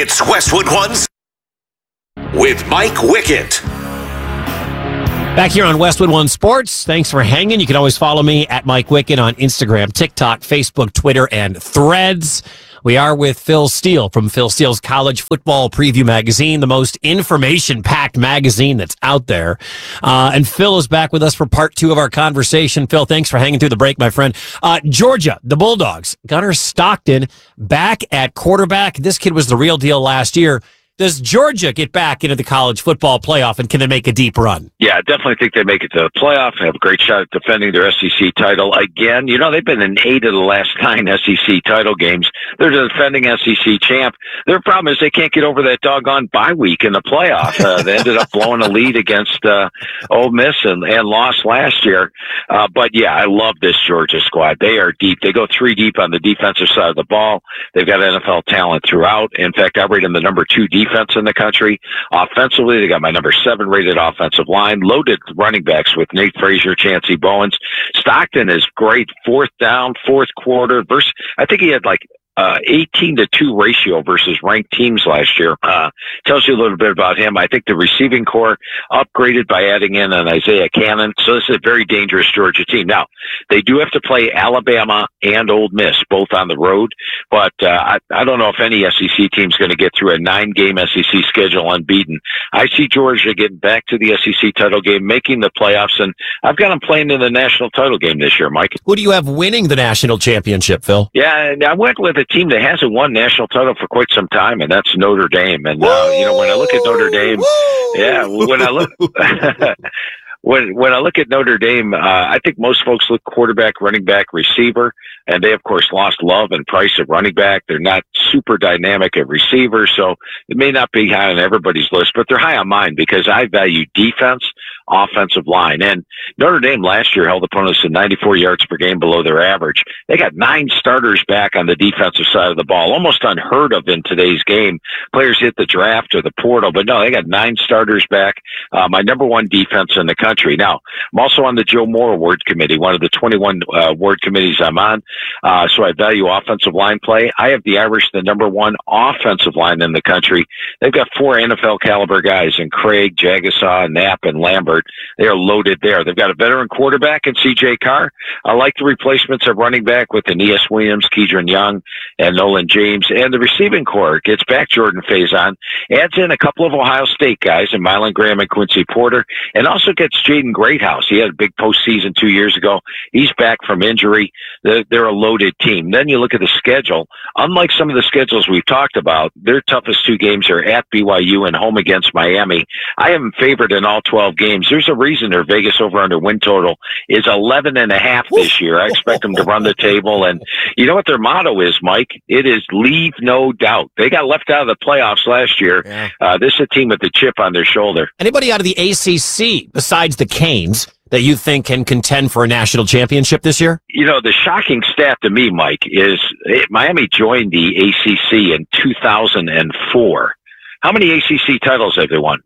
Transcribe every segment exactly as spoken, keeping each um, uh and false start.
It's Westwood One's with Mike Wickett. Back here on Westwood One Sports. Thanks for hanging. You can always follow me at Mike Wickett on Instagram, TikTok, Facebook, Twitter, and Threads. We are with Phil Steele from Phil Steele's College Football Preview Magazine, the most information-packed magazine that's out there. Uh, and Phil is back with us for part two of our conversation. Phil, thanks for hanging through the break, my friend. Uh, Georgia, the Bulldogs, Gunnar Stockton back at quarterback. This kid was the real deal last year. Does Georgia get back into the college football playoff, and can they make a deep run? Yeah, I definitely think they make it to the playoff. They have a great shot at defending their S E C title again. You know, they've been in eight of the last nine S E C title games. They're the defending S E C champ. Their problem is they can't get over that doggone bye week in the playoff. Uh, they ended up blowing a lead against uh, Ole Miss and, and lost last year. Uh, but, yeah, I love this Georgia squad. They are deep. They go three deep on the defensive side of the ball. They've got N F L talent throughout. In fact, I rate them the number two defense. defense in the country. Offensively, they got my number seven rated offensive line, loaded running backs with Nate Frazier, Chancey Bowens. Stockton is great fourth down, fourth quarter. Versus, I think he had like Uh, eighteen to two ratio versus ranked teams last year. Uh, tells you a little bit about him. I think the receiving core upgraded by adding in an Isaiah Cannon. So this is a very dangerous Georgia team. Now, they do have to play Alabama and Ole Miss, both on the road. But uh, I, I don't know if any S E C team is going to get through a nine-game S E C schedule unbeaten. I see Georgia getting back to the S E C title game, making the playoffs, and I've got them playing in the national title game this year, Mike. Who do you have winning the national championship, Phil? Yeah, and I went with a team that hasn't won national title for quite some time, and that's Notre Dame. And uh, you know, when I look at Notre Dame, Woo! yeah, when I look when when I look at Notre Dame, uh, I think most folks look quarterback, running back, receiver, and they of course lost Love and Price at running back. They're not super dynamic at receiver, so it may not be high on everybody's list, but they're high on mine because I value defense, offensive line. And Notre Dame last year held opponents to ninety-four yards per game below their average. They got nine starters back on the defensive side of the ball, almost unheard of in today's game. Players hit the draft or the portal, but no, they got nine starters back. Uh, my number one defense in the country. Now, I'm also on the Joe Moore Award Committee, one of the twenty-one uh, award committees I'm on. Uh, so I value offensive line play. I have the Irish the number one offensive line in the country. They've got four N F L caliber guys in Craig, Jagasaw, Knapp, and Lambert. They are loaded there. They've got a veteran quarterback in C J Carr. I like the replacements of running back with Aeneas Williams, Keidron Young, and Nolan James. And the receiving core gets back Jordan Faison, adds in a couple of Ohio State guys in Mylan Graham and Quincy Porter, and also gets Jaden Greathouse. He had a big postseason two years ago. He's back from injury. They're, they're a loaded team. Then you look at the schedule. Unlike some of the schedules we've talked about, their toughest two games are at B Y U and home against Miami. I have them favored in all twelve games. There's a reason their Vegas over-under win total is eleven and a half this year. I expect them to run the table. And you know what their motto is, Mike? It is leave no doubt. They got left out of the playoffs last year. Yeah. Uh, this is a team with the chip on their shoulder. Anybody out of the A C C besides the Canes that you think can contend for a national championship this year? You know, the shocking stat to me, Mike, is Miami joined the A C C in two thousand four. How many A C C titles have they won?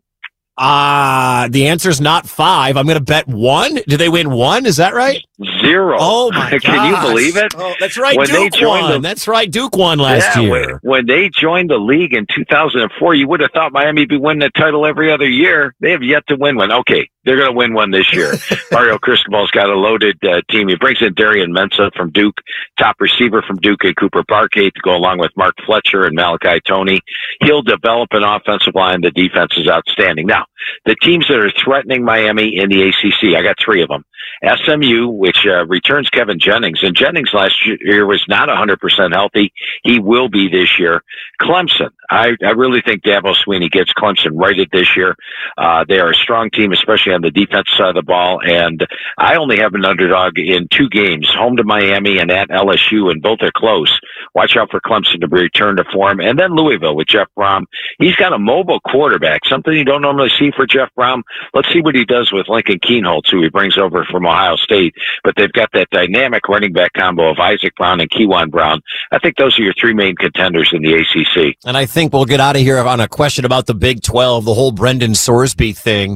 Uh, the answer is not five. I'm going to bet one. Did they win one? Is that right? Zero. Oh, my God. Can you believe it? Oh, that's right. When Duke they won. The, that's right. Duke won last yeah, year. When, when they joined the league in two thousand four, you would have thought Miami would be winning the title every other year. They have yet to win one. Okay, they're going to win one this year. Mario Cristobal's got a loaded uh, team. He brings in Darian Mensah from Duke, top receiver from Duke and Cooper Parkey to go along with Mark Fletcher and Malachi Toney. He'll develop an offensive line. The defense is outstanding. Now, the teams that are threatening Miami in the A C C, I got three of them. S M U, which uh, returns Kevin Jennings, and Jennings last year was not one hundred percent healthy. He will be this year. Clemson, I, I really think Dabo Swinney gets Clemson righted this year. Uh, they are a strong team, especially on the defense side of the ball, and I only have an underdog in two games, home to Miami and at L S U, and both are close. Watch out for Clemson to return to form. And then Louisville with Jeff Brom. He's got a mobile quarterback, something you don't normally see for Jeff Brom. Let's see what he does with Lincoln Keenholz, who he brings over from Ohio State. But they've got that dynamic running back combo of Isaac Brown and Kewan Brown. I think those are your three main contenders in the A C C. And I think we'll get out of here on a question about the Big twelve, the whole Brendan Sorsby thing.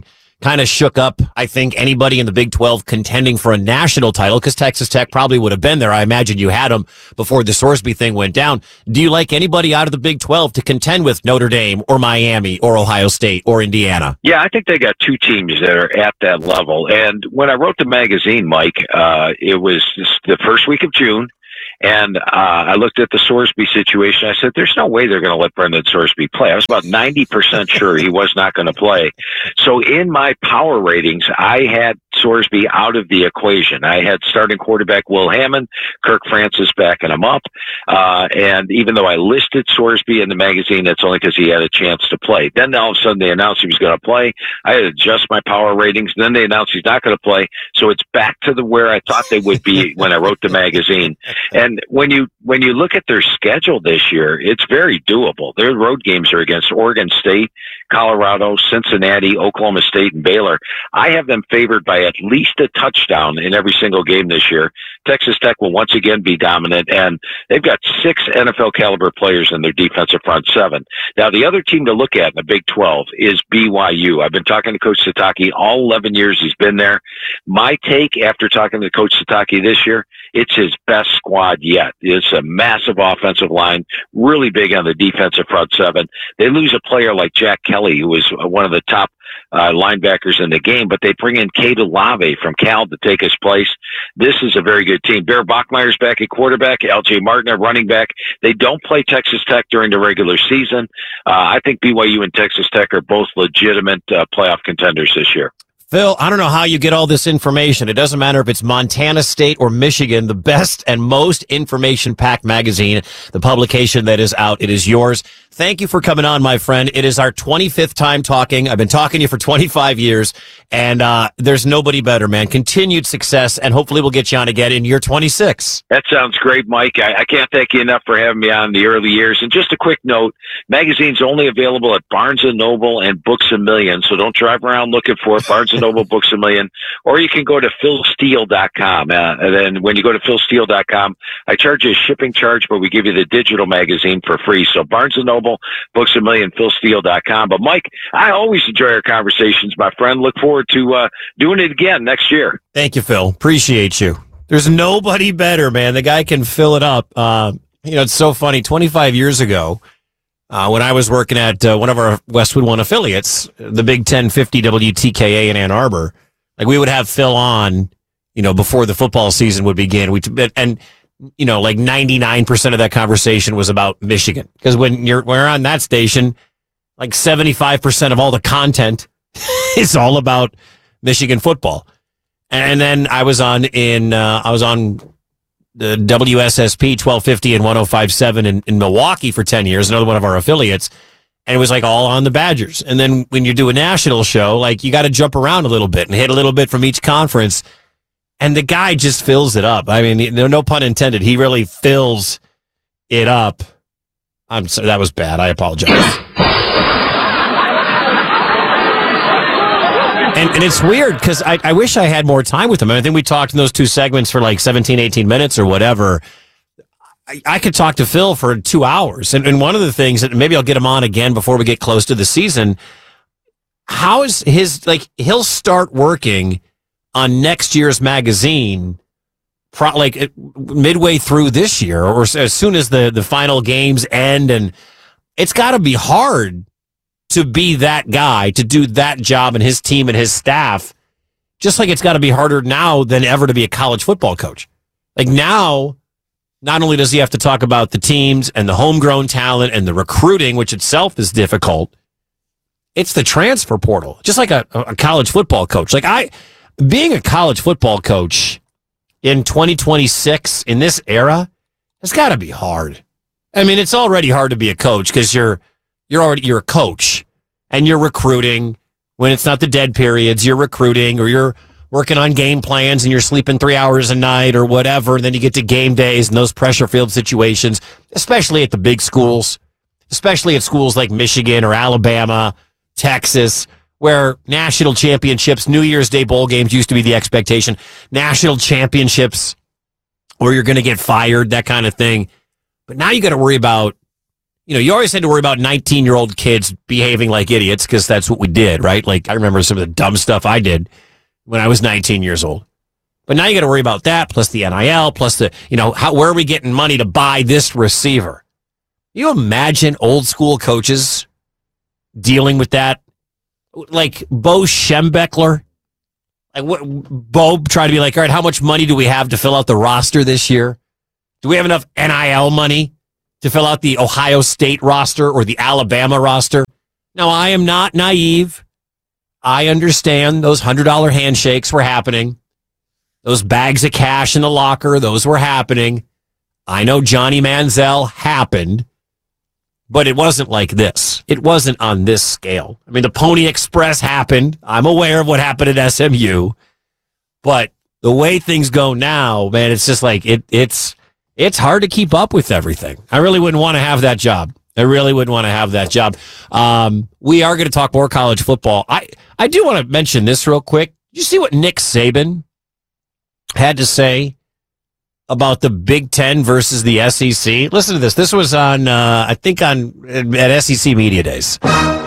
kind of shook up, I think, anybody in the Big twelve contending for a national title, because Texas Tech probably would have been there. I imagine you had them before the Sorsby thing went down. Do you like anybody out of the Big twelve to contend with Notre Dame or Miami or Ohio State or Indiana? Yeah, I think they got two teams that are at that level. And when I wrote the magazine, Mike, uh, it was the first week of June. And uh, I looked at the Sorsby situation. I said, there's no way they're going to let Brendan Sorsby play. I was about ninety percent sure he was not going to play. So in my power ratings, I had Sorsby out of the equation. I had starting quarterback Will Hammond, Kirk Francis backing him up. Uh, and even though I listed Sorsby in the magazine, it's only because he had a chance to play. Then all of a sudden they announced he was going to play. I had to adjust my power ratings. Then they announced he's not going to play. So it's back to the where I thought they would be when I wrote the magazine. And when you when you look at their schedule this year, it's very doable. Their road games are against Oregon State, Colorado, Cincinnati, Oklahoma State, and Baylor. I have them favored by at least a touchdown in every single game this year. Texas Tech will once again be dominant, and they've got six N F L caliber players in their defensive front seven. Now, the other team to look at in the Big twelve is B Y U. I've been talking to Coach Satake all eleven years he's been there. My take after talking to Coach Satake this year, it's his best squad yet. It's a massive offensive line, really big on the defensive front seven. They lose a player like Jack Kelly, who was one of the top uh, linebackers in the game, but they bring in Cade Olave from Cal to take his place. This is a very good team. Bear Bachmeier's back at quarterback, L J Martin at running back. They don't play Texas Tech during the regular season. Uh, I think B Y U and Texas Tech are both legitimate uh, playoff contenders this year. Phil, I don't know how you get all this information. It doesn't matter if it's Montana State or Michigan, the best and most information-packed magazine, the publication that is out, it is yours. Thank you for coming on, my friend. It is our twenty-fifth time talking. I've been talking to you for twenty-five years, and uh, there's nobody better, man. Continued success, and hopefully we'll get you on again in year twenty-six. That sounds great, Mike. I, I can't thank you enough for having me on in the early years. And just a quick note, magazine's only available at Barnes and Noble and Books A Million, so don't drive around looking for it. Barnes and Noble, Books A Million, or you can go to phil steele dot com. Uh, and then when you go to phil steele dot com, I charge you a shipping charge, but we give you the digital magazine for free. So Barnes and Noble, Books A Million, phil steele dot com. But Mike, I always enjoy our conversations, my friend. Look forward to uh, doing it again next year. Thank you, Phil. Appreciate you. There's nobody better, man. The guy can fill it up. Uh, you know, it's so funny. twenty-five years ago, Uh, when I was working at uh, one of our Westwood One affiliates, the Big ten fifty W T K A in Ann Arbor, like we would have Phil on, you know, before the football season would begin. We and you know, like ninety-nine percent of that conversation was about Michigan, because when you're when you're on that station, like seventy-five percent of all the content is all about Michigan football. And then I was on in uh, I was on the W S S P twelve fifty and one oh five point seven in, in Milwaukee for ten years, another one of our affiliates. And it was like all on the Badgers. And then when you do a national show, like you got to jump around a little bit and hit a little bit from each conference. And the guy just fills it up. I mean, no, no pun intended. He really fills it up. I'm sorry, that was bad. I apologize. And, and it's weird because I, I wish I had more time with him. I think we talked in those two segments for like seventeen, eighteen minutes or whatever. I, I could talk to Phil for two hours. And, and one of the things that maybe I'll get him on again before we get close to the season, how is his, like, he'll start working on next year's magazine pro, like midway through this year or as soon as the, the final games end. And it's got to be hard to be that guy, to do that job, and his team and his staff, just like it's got to be harder now than ever to be a college football coach. Like now, not only does he have to talk about the teams and the homegrown talent and the recruiting, which itself is difficult, it's the transfer portal, just like a, a college football coach. Like I, being a college football coach in twenty twenty-six in this era, it's got to be hard. I mean, it's already hard to be a coach because you're You're already you're a coach and you're recruiting when it's not the dead periods. You're recruiting or you're working on game plans and you're sleeping three hours a night or whatever. And then you get to game days and those pressure filled situations, especially at the big schools, especially at schools like Michigan or Alabama, Texas, where national championships, New Year's Day bowl games used to be the expectation. National championships where you're going to get fired, that kind of thing. But now you got to worry about you know, you always had to worry about nineteen-year-old kids behaving like idiots because that's what we did, right? Like, I remember some of the dumb stuff I did when I was nineteen years old. But now you got to worry about that, plus the N I L, plus the, you know, how where are we getting money to buy this receiver? You imagine old school coaches dealing with that? Like Bo Schembechler? Like what, Bo tried to be like, all right, how much money do we have to fill out the roster this year? Do we have enough N I L money to fill out the Ohio State roster or the Alabama roster? Now, I am not naive. I understand those one hundred dollars handshakes were happening. Those bags of cash in the locker, those were happening. I know Johnny Manziel happened, but it wasn't like this. It wasn't on this scale. I mean, the Pony Express happened. I'm aware of what happened at S M U, but the way things go now, man, it's just like it. It's it's hard to keep up with everything. I really wouldn't want to have that job. I really wouldn't want to have that job. Um, we are going to talk more college football. I I do want to mention this real quick. Did you see what Nick Saban had to say about the Big Ten versus the S E C? Listen to this. This was on, uh, I think, on at S E C Media Days.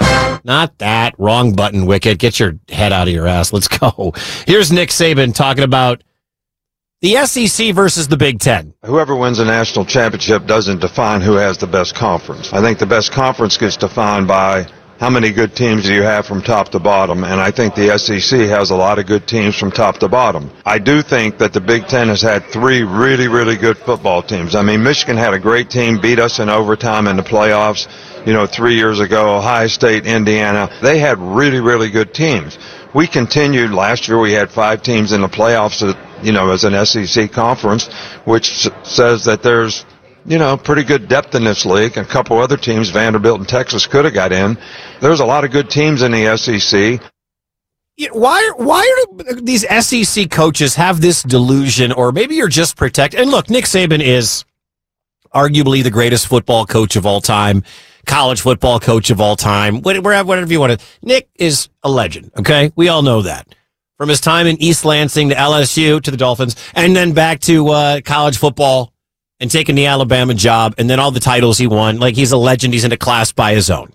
Not that. Wrong button, Wicket. Get your head out of your ass. Let's go. Here's Nick Saban talking about the S E C versus the Big Ten. Whoever wins a national championship doesn't define who has the best conference. I think the best conference gets defined by how many good teams do you have from top to bottom, and I think the S E C has a lot of good teams from top to bottom. I do think that the Big Ten has had three really, really good football teams. I mean, Michigan had a great team, beat us in overtime in the playoffs, you know, three years ago. Ohio State, Indiana, they had really, really good teams. We continued, last year we had five teams in the playoffs, you know, as an S E C conference, which says that there's, you know, pretty good depth in this league. A couple other teams, Vanderbilt and Texas, could have got in. There's a lot of good teams in the S E C. Yeah, why, why do these S E C coaches have this delusion, or maybe you're just protected? And look, Nick Saban is arguably the greatest football coach of all time, college football coach of all time, whatever, whatever you want to. Nick is a legend, okay? We all know that. From his time in East Lansing to L S U to the Dolphins, and then back to uh, college football and taking the Alabama job, and then all the titles he won. Like, he's a legend. He's in a class by his own.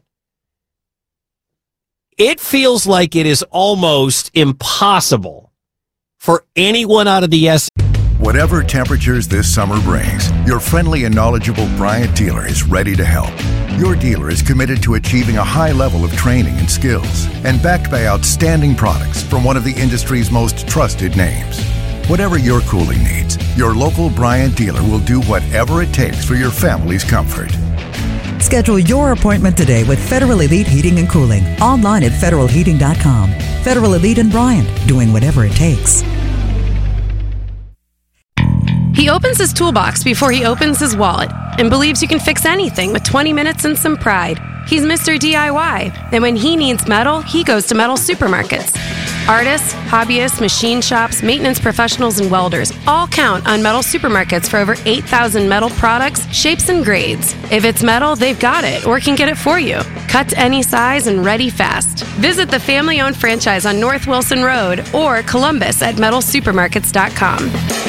It feels like it is almost impossible for anyone out of the S. Whatever temperatures this summer brings, your friendly and knowledgeable Bryant dealer is ready to help. Your dealer is committed to achieving a high level of training and skills, and backed by outstanding products from one of the industry's most trusted names. Whatever your cooling needs, your local Bryant dealer will do whatever it takes for your family's comfort. Schedule your appointment today with Federal Elite Heating and Cooling. Online at federal heating dot com. Federal Elite and Bryant, doing whatever it takes. He opens his toolbox before he opens his wallet and believes you can fix anything with twenty minutes and some pride. He's Mister D I Y, and when he needs metal, he goes to Metal Supermarkets. Artists, hobbyists, machine shops, maintenance professionals, and welders all count on Metal Supermarkets for over eight thousand metal products, shapes, and grades. If it's metal, they've got it or can get it for you. Cut to any size and ready fast. Visit the family-owned franchise on North Wilson Road or Columbus at metal supermarkets dot com.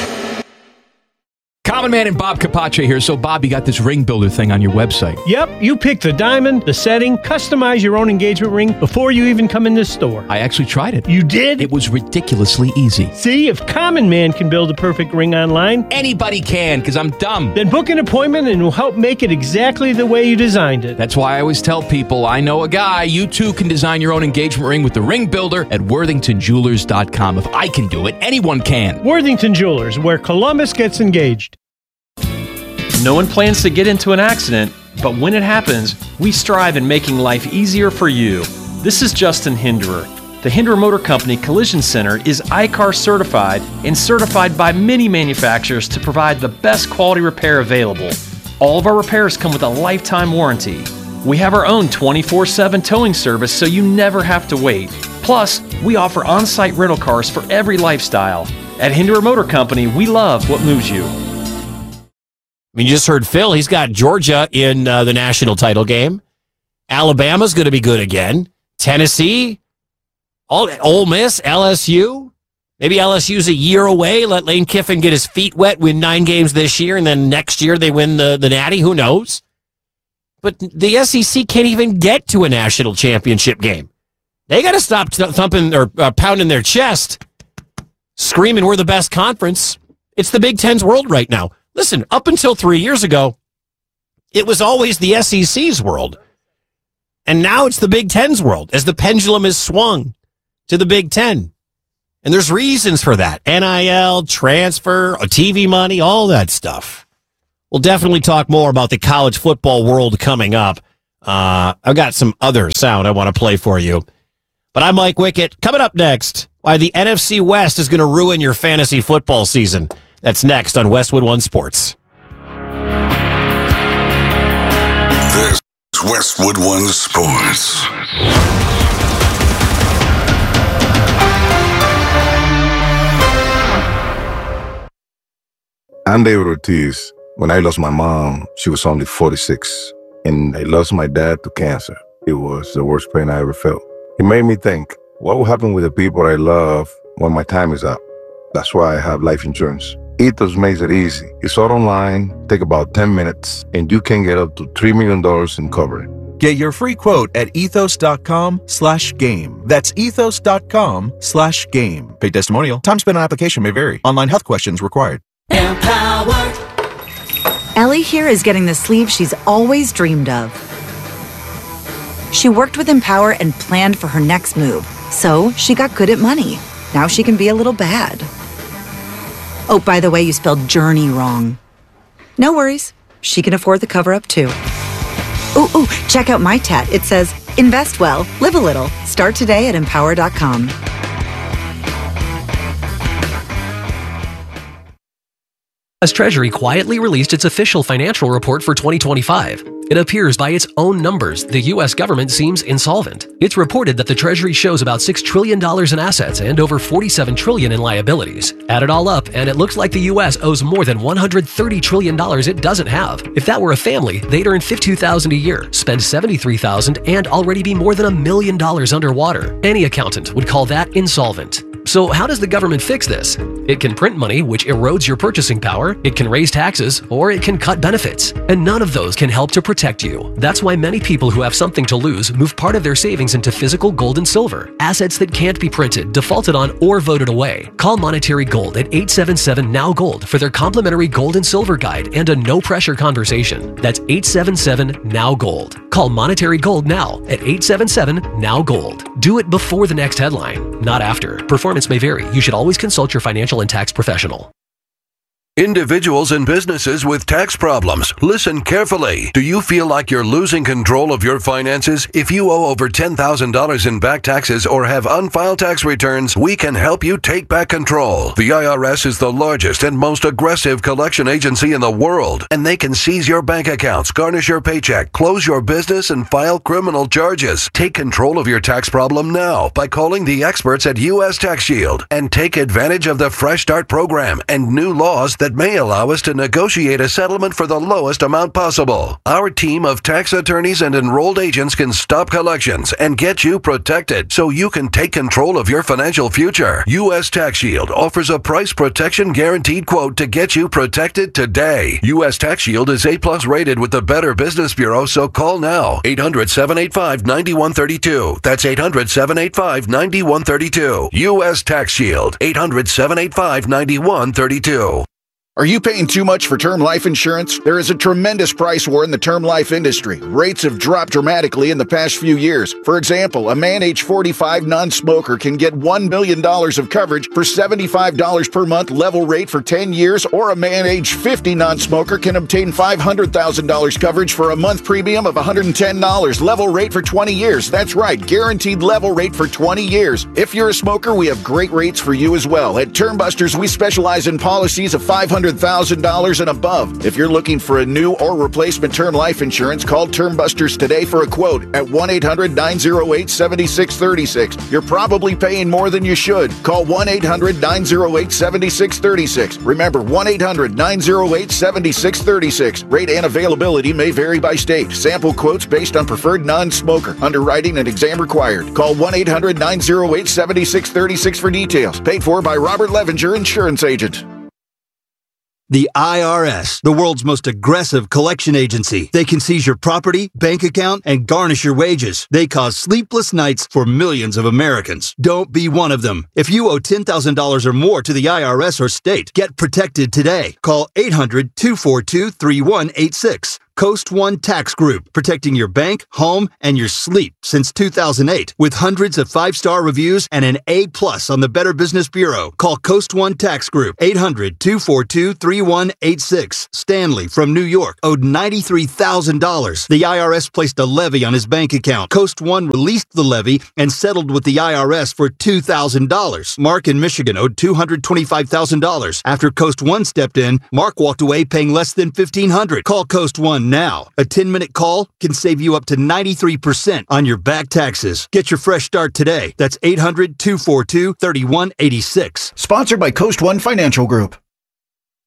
Common Man and Bob Capace here. So, Bob, you got this ring builder thing on your website. Yep, you pick the diamond, the setting, customize your own engagement ring before you even come in this store. I actually tried it. You did? It was ridiculously easy. See, if Common Man can build a perfect ring online, anybody can, because I'm dumb. Then book an appointment and we'll help make it exactly the way you designed it. That's why I always tell people, I know a guy. You too can design your own engagement ring with the ring builder at worthington jewelers dot com. If I can do it, anyone can. Worthington Jewelers, where Columbus gets engaged. No one plans to get into an accident, but when it happens, we strive in making life easier for you. This is Justin Hinderer. The Hinderer Motor Company Collision Center is I C A R certified and certified by many manufacturers to provide the best quality repair available. All of our repairs come with a lifetime warranty. We have our own twenty-four seven towing service, so you never have to wait. Plus, we offer on-site rental cars for every lifestyle. At Hinderer Motor Company, we love what moves you. I mean, you just heard Phil. He's got Georgia in uh, the national title game. Alabama's going to be good again. Tennessee, all, Ole Miss, L S U. Maybe L S U's a year away. Let Lane Kiffin get his feet wet, win nine games this year, and then next year they win the, the Natty. Who knows? but the S E C can't even get to a national championship game. They got to stop thumping or uh, pounding their chest, screaming we're the best conference. It's the Big Ten's world right now. Listen, up until three years ago, it was always the S E C's world. And now it's the Big Ten's world as the pendulum is swung to the Big Ten. And there's reasons for that. N I L, transfer, T V money, all that stuff. We'll definitely talk more about the college football world coming up. Uh, I've got some other sound I want to play for you. But I'm Mike Wickett. Coming up next, why the N F C West is going to ruin your fantasy football season. That's next on Westwood One Sports. This is Westwood One Sports. I'm David Ortiz. When I lost my mom, she was only forty-six, and I lost my dad to cancer. It was the worst pain I ever felt. It made me think, what will happen with the people I love when my time is up? That's why I have life insurance. Ethos makes it easy. It's all online, take about ten minutes, and you can get up to three million dollars in coverage. Get your free quote at ethos.com slash game. That's ethos.com slash game. Paid testimonial. Time spent on application may vary. Online health questions required. Empower. Ellie here is getting the sleeve she's always dreamed of. She worked with Empower and planned for her next move, so she got good at money. Now she can be a little bad. Oh, by the way, you spelled journey wrong. No worries. She can afford the cover-up, too. Ooh, ooh, check out my tat. It says, invest well, live a little. Start today at empower dot com. As Treasury quietly released its official financial report for twenty twenty-five, it appears by its own numbers the U S government seems insolvent. It's reported that the Treasury shows about six trillion dollars in assets and over forty-seven trillion dollars in liabilities. Add it all up, and it looks like the U S owes more than one hundred thirty trillion dollars it doesn't have. If that were a family, they'd earn fifty-two thousand dollars a year, spend seventy-three thousand dollars, and already be more than a million dollars underwater. Any accountant would call that insolvent. So how does the government fix this? It can print money, which erodes your purchasing power, it can raise taxes, or it can cut benefits. And none of those can help to protect you. That's why many people who have something to lose move part of their savings into physical gold and silver, assets that can't be printed, defaulted on, or voted away. Call Monetary Gold at eight seven seven N O W Gold for their complimentary gold and silver guide and a no-pressure conversation. That's eight seven seven N O W Gold. Call Monetary Gold now at eight seven seven N O W Gold. Do it before the next headline, not after. Performance may vary. You should always consult your financial and tax professional. Individuals and businesses with tax problems, listen carefully. Do you feel like you're losing control of your finances? If you owe over ten thousand dollars in back taxes or have unfiled tax returns, we can help you take back control. The I R S is the largest and most aggressive collection agency in the world, and they can seize your bank accounts, garnish your paycheck, close your business, and file criminal charges. Take control of your tax problem now by calling the experts at U S Tax Shield and take advantage of the Fresh Start program and new laws that may allow us to negotiate a settlement for the lowest amount possible. Our team of tax attorneys and enrolled agents can stop collections and get you protected so you can take control of your financial future. U S Tax Shield offers a price protection guaranteed quote to get you protected today. U S Tax Shield is A plus rated with the Better Business Bureau, so call now. eight hundred, seven eight five, nine one three two. That's eight hundred, seven eight five, nine one three two. U S Tax Shield. eight hundred, seven eight five, nine one three two. Are you paying too much for term life insurance? There is a tremendous price war in the term life industry. Rates have dropped dramatically in the past few years. For example, a man age forty-five non-smoker can get one million dollars of coverage for seventy-five dollars per month level rate for ten years, or a man age fifty non-smoker can obtain five hundred thousand dollars coverage for a month premium of one hundred ten dollars level rate for twenty years. That's right, guaranteed level rate for twenty years. If you're a smoker, we have great rates for you as well. At Term Busters, we specialize in policies of five hundred thousand dollars and above. If you're looking for a new or replacement term life insurance, call Term Busters today for a quote at one eight hundred, nine oh eight, seven six three six. You're probably paying more than you should. Call one eight hundred, nine oh eight, seven six three six. Remember, one eight hundred, nine oh eight, seven six three six. Rate and availability may vary by state. Sample quotes based on preferred non-smoker. Underwriting and exam required. Call one eight hundred, nine oh eight, seven six three six for details. Paid for by Robert Levinger, Insurance Agent. The I R S, the world's most aggressive collection agency. They can seize your property, bank account, and garnish your wages. They cause sleepless nights for millions of Americans. Don't be one of them. If you owe ten thousand dollars or more to the I R S or state, get protected today. Call eight hundred, two four two, three one eight six. Coast One Tax Group, protecting your bank, home, and your sleep since two thousand eight. With hundreds of five-star reviews and an A plus on the Better Business Bureau. Call Coast One Tax Group, eight hundred, two four two, three one eight six. Stanley from New York owed ninety-three thousand dollars. The I R S placed a levy on his bank account. Coast One released the levy and settled with the I R S for two thousand dollars. Mark in Michigan owed two hundred twenty-five thousand dollars. After Coast One stepped in, Mark walked away paying less than fifteen hundred dollars. Call Coast One now. A ten-minute call can save you up to ninety-three percent on your back taxes. Get your fresh start today. That's eight hundred, two four two, three one eight six. Sponsored by Coast One Financial Group.